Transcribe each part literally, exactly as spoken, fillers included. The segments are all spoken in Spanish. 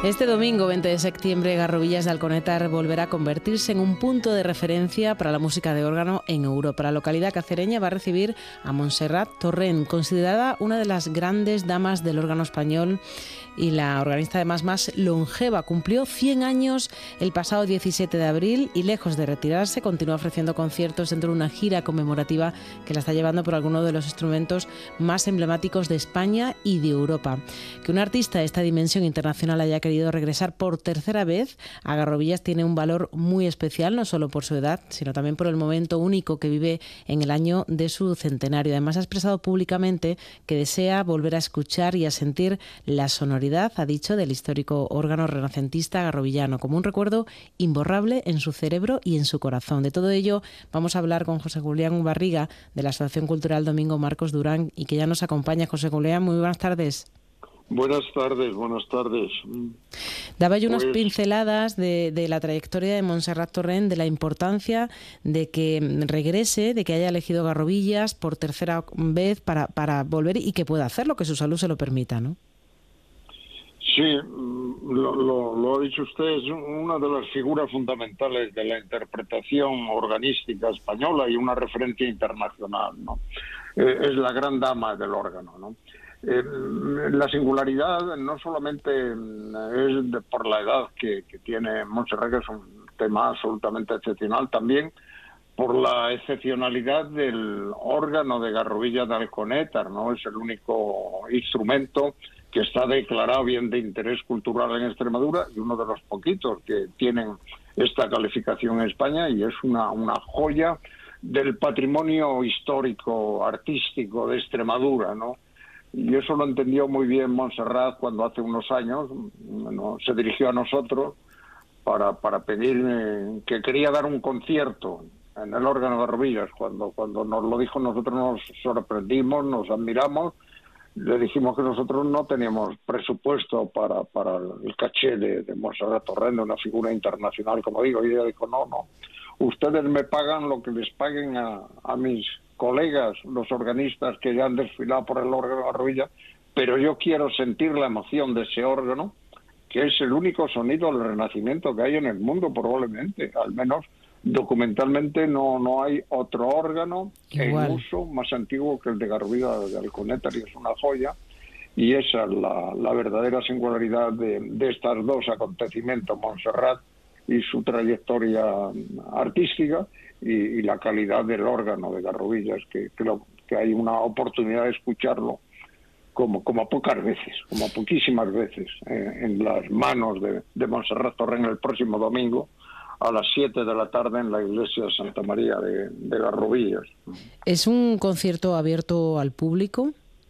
Este domingo veinte de septiembre, Garrovillas de Alconétar volverá a convertirse en un punto de referencia para la música de órgano en Europa. La localidad cacereña va a recibir a Montserrat Torrent, considerada una de las grandes damas del órgano español y la organista además más longeva. Cumplió cien años el pasado diecisiete de abril y, lejos de retirarse, continúa ofreciendo conciertos dentro de una gira conmemorativa que la está llevando por algunos de los instrumentos más emblemáticos de España y de Europa. Que un artista de esta dimensión internacional haya querido regresar por tercera vez a Garrovillas tiene un valor muy especial, no solo por su edad, sino también por el momento único que vive en el año de su centenario. Además, ha expresado públicamente que desea volver a escuchar y a sentir la sonoridad, ha dicho, del histórico órgano renacentista garrovillano, como un recuerdo imborrable en su cerebro y en su corazón. De todo ello vamos a hablar con José Julián Barriga, de la Asociación Cultural Domingo Marcos Durán, y que ya nos acompaña. José Julián, muy buenas tardes. Buenas tardes, buenas tardes. Daba yo unas Pues, pinceladas de, de la trayectoria de Montserrat Torrent, de la importancia de que regrese, de que haya elegido Garrovillas por tercera vez para, para volver y que pueda hacerlo, que su salud se lo permita, ¿no? Sí, lo, lo, lo ha dicho usted, es una de las figuras fundamentales de la interpretación organística española y una referencia internacional, ¿no? Eh, es la gran dama del órgano, ¿no? Eh, la singularidad no solamente es de, por la edad que, que tiene Montserrat, que es un tema absolutamente excepcional, también por la excepcionalidad del órgano de Garrovillas de Alconétar, ¿no? Es el único instrumento que está declarado bien de interés cultural en Extremadura y uno de los poquitos que tienen esta calificación en España, y es una, una joya del patrimonio histórico artístico de Extremadura, ¿no? Y eso lo entendió muy bien Montserrat cuando hace unos años, bueno, se dirigió a nosotros para, para pedir eh, que quería dar un concierto en el órgano de Garrovillas. Cuando, cuando nos lo dijo, nosotros nos sorprendimos, nos admiramos. Le dijimos que nosotros no teníamos presupuesto para, para el caché de, de Montserrat Torrent, una figura internacional, como digo. Y ella dijo, no, no, ustedes me pagan lo que les paguen a, a mis colegas, los organistas que ya han desfilado por el órgano de Garrovillas, pero yo quiero sentir la emoción de ese órgano, que es el único sonido del Renacimiento que hay en el mundo, probablemente, al menos documentalmente no no hay otro órgano Igual. en uso más antiguo que el de Garrovillas de Alconétar, y es una joya, y esa es la, la verdadera singularidad de, de estos dos acontecimientos, Montserrat y su trayectoria artística, y, y la calidad del órgano de Garrovillas, que creo que hay una oportunidad de escucharlo como, como pocas veces, como poquísimas veces, eh, en las manos de, de Montserrat Torrent el próximo domingo a las siete de la tarde en la iglesia de Santa María de, de Garrovillas. ¿Es un concierto abierto al público?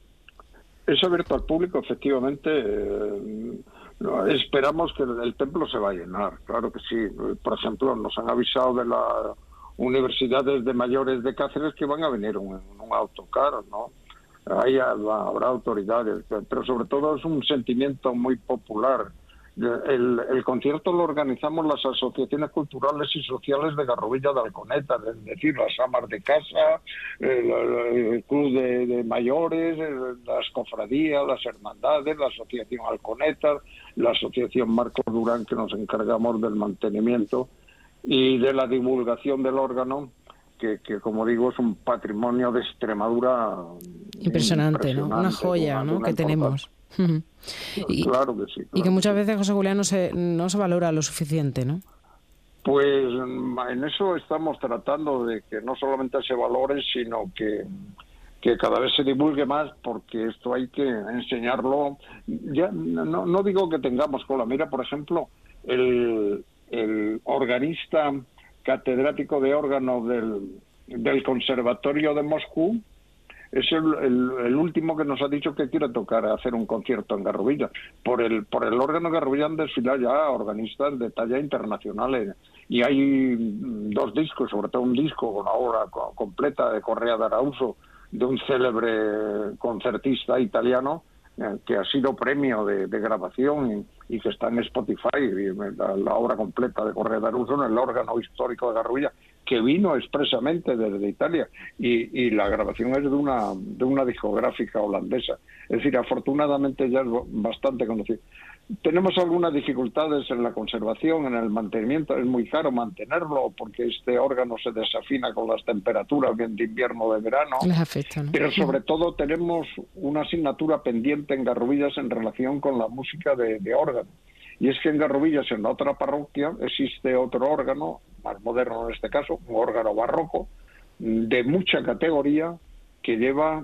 Es abierto al público, efectivamente. Eh, esperamos que el templo se va a llenar, claro que sí. Por ejemplo, nos han avisado de las universidades de mayores de Cáceres que van a venir en un, un autocar, ¿no? Ahí habrá autoridades, pero sobre todo es un sentimiento muy popular. El, el concierto lo organizamos las asociaciones culturales y sociales de Garrovillas de Alconétar, es decir, las amas de casa, el, el club de, de mayores, las cofradías, las hermandades, la asociación Alconétar, la asociación Marcos Durán, que nos encargamos del mantenimiento y de la divulgación del órgano, que, que como digo es un patrimonio de Extremadura impresionante, impresionante, ¿no? Una joya, una, ¿no? que tenemos. Y, claro que sí. Claro y que muchas que veces, José Julián, no se, no se valora lo suficiente, ¿no? Pues en eso estamos tratando de que no solamente se valore, sino que, que cada vez se divulgue más, porque esto hay que enseñarlo. Ya no, no digo que tengamos cola. Mira, por ejemplo, el, el organista catedrático de órgano del, del Conservatorio de Moscú es el, el, el último que nos ha dicho que quiere tocar, hacer un concierto en Garrovillas. Por el por el órgano de Garrovillas han desfilado ya organistas de talla internacional, y hay dos discos, sobre todo un disco con la obra completa de Correa de Arauso, de un célebre concertista italiano, eh, que ha sido premio de, de grabación y, y que está en Spotify, y la, la obra completa de Correa de Arauso en el órgano histórico de Garrovillas, que vino expresamente desde Italia, y, y la grabación es de una de una discográfica holandesa. Es decir, afortunadamente ya es bastante conocido. Tenemos algunas dificultades en la conservación, en el mantenimiento. Es muy caro mantenerlo porque este órgano se desafina con las temperaturas, bien de invierno o de verano. Les afecta, ¿no? Pero sobre todo tenemos una asignatura pendiente en Garrovillas en relación con la música de, de órgano. Y es que en Garrovillas, en la otra parroquia, existe otro órgano, más moderno en este caso, un órgano barroco, de mucha categoría, que lleva,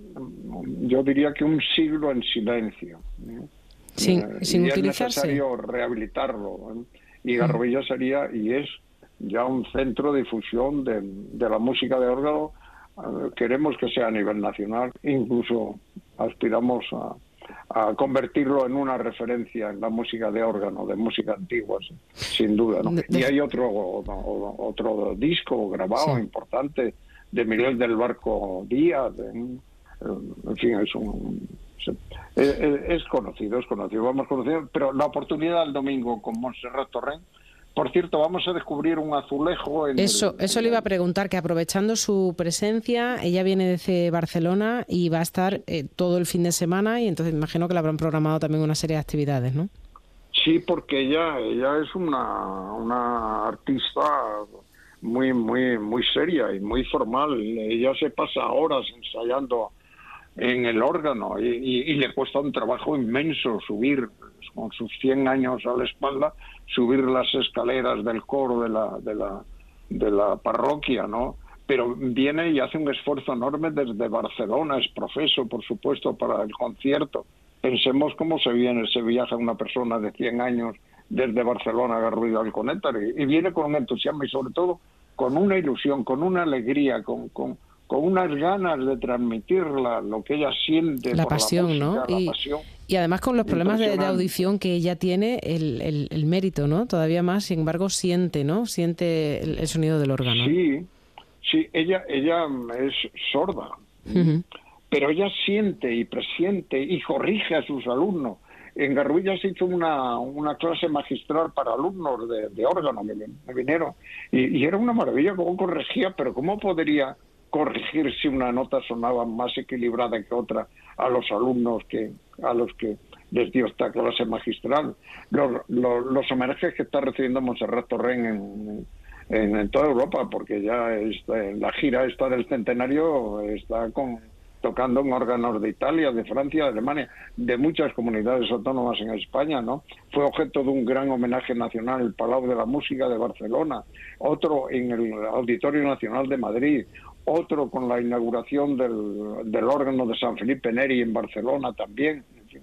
yo diría que un siglo en silencio, ¿eh? Sin, eh, sin y utilizarse. Es necesario rehabilitarlo, ¿eh? Y Garrovillas sería y es ya un centro de difusión de, de la música de órgano. Eh, queremos que sea a nivel nacional, incluso aspiramos a, a convertirlo en una referencia en la música de órgano, de música antigua, sin duda, ¿no? De, de... Y hay otro otro, otro disco grabado, sí, importante, de Miguel del Barco Díaz, de, en fin, es un... Es, es conocido, es conocido, vamos conociendo, pero la oportunidad el domingo con Montserrat Torrent. Por cierto, vamos a descubrir un azulejo en Eso, el, eso en le iba a el... preguntar, que aprovechando su presencia, ella viene desde Barcelona y va a estar eh, todo el fin de semana, y entonces imagino que le habrán programado también una serie de actividades, ¿no? Sí, porque ella, ella es una, una artista muy, muy, muy seria y muy formal. Ella se pasa horas ensayando en el órgano y, y, y le cuesta un trabajo inmenso subir, con sus cien años a la espalda, subir las escaleras del coro de la, de la, de la parroquia, ¿no? Pero viene y hace un esfuerzo enorme desde Barcelona, es profeso, por supuesto, para el concierto. Pensemos cómo se viene, se viaja una persona de cien años desde Barcelona a Garruida del Conétar, y, y viene con entusiasmo y sobre todo con una ilusión, con una alegría, con... con con unas ganas de transmitir la, lo que ella siente la por pasión, la música, ¿no? Y, la pasión. Y además con los problemas de, de audición que ella tiene, el, el, el mérito, ¿no? Todavía más, sin embargo, siente, ¿no? Siente el, el sonido del órgano. Sí, sí, ella, ella es sorda, uh-huh, pero ella siente y presiente y corrige a sus alumnos. En Garruilla se hizo una, una clase magistral para alumnos de, de órgano, me, me vinieron, y, y era una maravilla cómo corregía, pero cómo podría corregir si una nota sonaba más equilibrada que otra a los alumnos que a los que les dio esta clase magistral. Los, los, los homenajes que está recibiendo Montserrat Torrent en, en, en toda Europa, porque ya está, en la gira esta del centenario está con, tocando en órganos de Italia, de Francia, de Alemania, de muchas comunidades autónomas en España, ¿no? Fue objeto de un gran homenaje nacional en el Palau de la Música de Barcelona, otro en el Auditorio Nacional de Madrid, otro con la inauguración del, del órgano de San Felipe Neri en Barcelona también.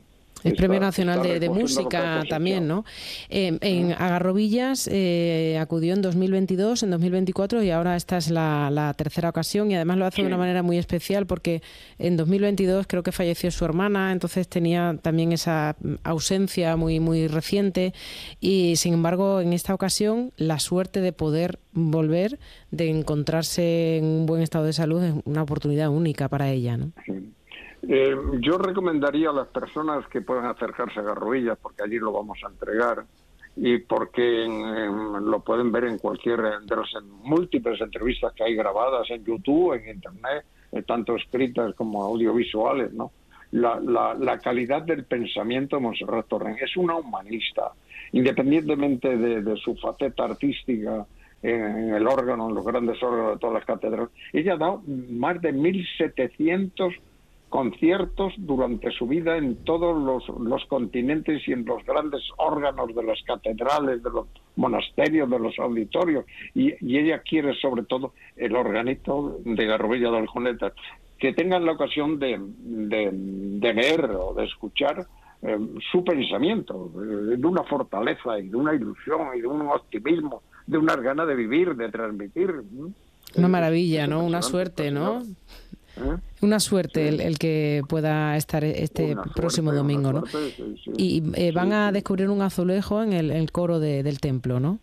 El Premio Nacional de, de Música también, ¿no? Eh, en Agarrovillas eh, acudió en dos mil veintidós, en dos mil veinticuatro, y ahora esta es la, la tercera ocasión, y además lo hace sí. de una manera muy especial porque en dos mil veintidós creo que falleció su hermana, entonces tenía también esa ausencia muy, muy reciente, y sin embargo en esta ocasión la suerte de poder volver, de encontrarse en un buen estado de salud, es una oportunidad única para ella, ¿no? Sí. Eh, yo recomendaría a las personas que puedan acercarse a Garrovillas, porque allí lo vamos a entregar y porque en, en, lo pueden ver en cualquier de las múltiples entrevistas que hay grabadas en YouTube, en Internet, eh, tanto escritas como audiovisuales, ¿no? La, la, la calidad del pensamiento de Montserrat Torrent. Es una humanista, independientemente de, de su faceta artística en, en el órgano, en los grandes órganos de todas las catedrales. Ella ha dado más de mil setecientos conciertos durante su vida en todos los, los continentes y en los grandes órganos de las catedrales, de los monasterios, de los auditorios, y, y ella quiere sobre todo el organito de Garrovilla del Conétar, que tengan la ocasión de, de, de leer o de escuchar eh, su pensamiento, eh, de una fortaleza y de una ilusión y de un optimismo, de unas ganas de vivir, de transmitir. Una maravilla, ¿no? Una suerte, ¿no? ¿Eh? Una suerte sí. el, el que pueda estar este una próximo suerte, domingo, ¿no? Suerte, sí, sí. Y eh, van sí, a descubrir un azulejo en el, el coro de, del templo, ¿no?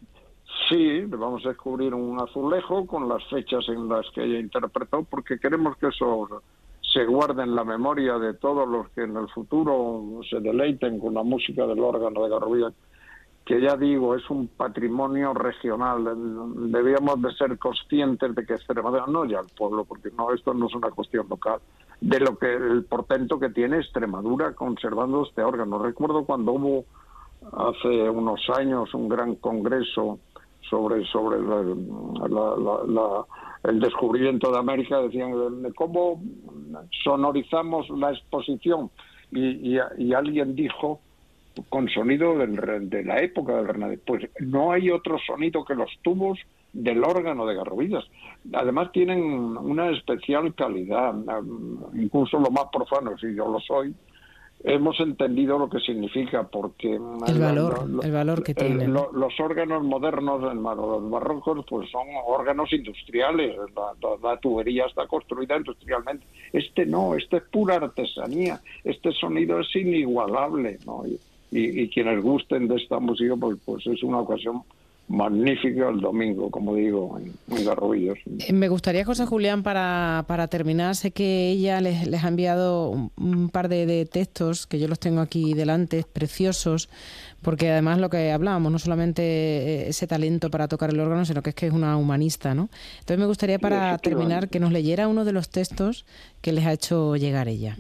Sí, vamos a descubrir un azulejo con las fechas en las que ella interpretó, porque queremos que eso se guarde en la memoria de todos los que en el futuro se deleiten con la música del órgano de Garrovilla, que ya digo, es un patrimonio regional. Debíamos de ser conscientes de que Extremadura, no ya el pueblo, porque no, esto no es una cuestión local, de lo que el portento que tiene Extremadura conservando este órgano. Recuerdo cuando hubo hace unos años un gran congreso sobre sobre la, la, la, la, el descubrimiento de América, decían de cómo sonorizamos la exposición, y, y, y alguien dijo con sonido del, de la época del Renacimiento, pues no hay otro sonido que los tubos del órgano de Garrovillas. Además tienen una especial calidad, incluso los más profanos, y yo lo soy, hemos entendido lo que significa, porque el valor, lo, lo, el valor que tienen. Lo, los órganos modernos, hermano, los barrocos, pues son órganos industriales, la, la, la tubería está construida industrialmente. Este no, este es pura artesanía, este sonido es inigualable, ¿no? Y, y, y quienes gusten de esta música, pues, pues es una ocasión magnífica el domingo, como digo, en, en Garrovillas. Me gustaría, José Julián, para, para terminar, sé que ella les, les ha enviado un, un par de, de textos, que yo los tengo aquí delante, preciosos, porque además lo que hablábamos, no solamente ese talento para tocar el órgano, sino que es que es una humanista, ¿no? Entonces me gustaría, para terminar, que nos leyera uno de los textos que les ha hecho llegar ella.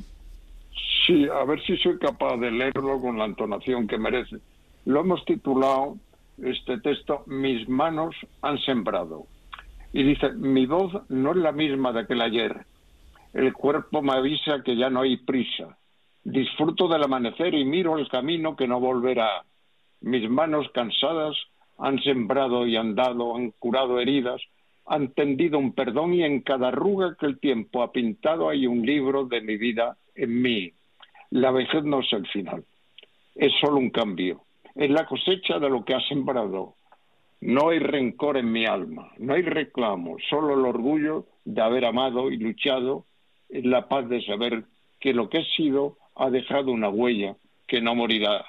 Sí, a ver si soy capaz de leerlo con la entonación que merece. Lo hemos titulado, este texto, Mis manos han sembrado. Y dice, mi voz no es la misma de aquel ayer. El cuerpo me avisa que ya no hay prisa. Disfruto del amanecer y miro el camino que no volverá. Mis manos cansadas han sembrado y han dado, han curado heridas, han tendido un perdón, y en cada arruga que el tiempo ha pintado hay un libro de mi vida en mí. La vejez no es el final, es solo un cambio. Es la cosecha de lo que ha sembrado. No hay rencor en mi alma, no hay reclamo, solo el orgullo de haber amado y luchado, en la paz de saber que lo que he sido ha dejado una huella que no morirá.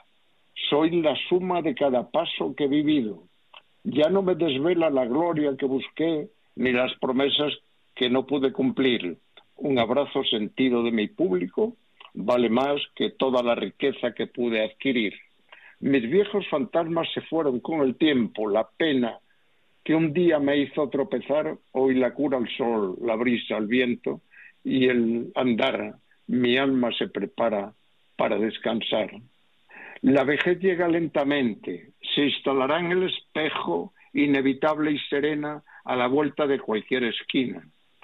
Soy la suma de cada paso que he vivido. Ya no me desvela la gloria que busqué, ni las promesas que no pude cumplir. Un abrazo sentido de mi público vale más que toda la riqueza que pude adquirir. Mis viejos fantasmas se fueron con el tiempo, la pena que un día me hizo tropezar, hoy la cura el sol, la brisa, el viento y el andar. Mi alma se prepara para descansar. La vejez llega lentamente, se instalará en el espejo, inevitable y serena, a la vuelta de cualquier esquina.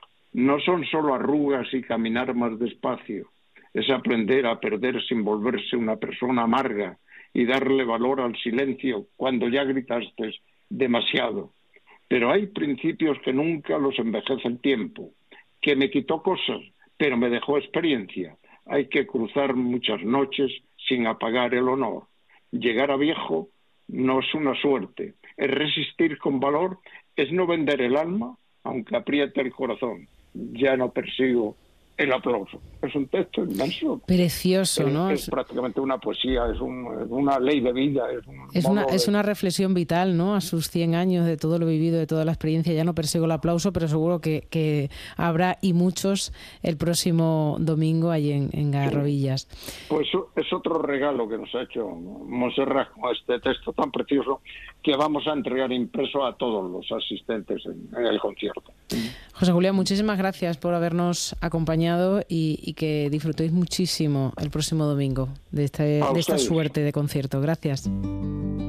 No son solo arrugas y caminar más despacio, es aprender a perder sin volverse una persona amarga, y darle valor al silencio cuando ya gritaste demasiado. Pero hay principios que nunca los envejece el tiempo, que me quitó cosas, pero me dejó experiencia. Hay que cruzar muchas noches sin apagar el honor. Llegar a viejo no es una suerte, es resistir con valor, es no vender el alma, aunque apriete el corazón. Ya no persigo el aplauso. Es un texto inmenso. Precioso, es, ¿no? Es, es prácticamente una poesía, es, un, es una ley de vida. Es, un es, una, de... es una reflexión vital, ¿no? A sus cien años, de todo lo vivido, de toda la experiencia. Ya no persigo el aplauso, pero seguro que, que habrá, y muchos, el próximo domingo allí en, en Garrovillas. Sí. Pues es otro regalo que nos ha hecho Montserrat con este texto tan precioso, que vamos a entregar impreso a todos los asistentes en, en el concierto. José Julián, muchísimas gracias por habernos acompañado, y, y que disfrutéis muchísimo el próximo domingo de, este, de esta suerte de concierto. Gracias.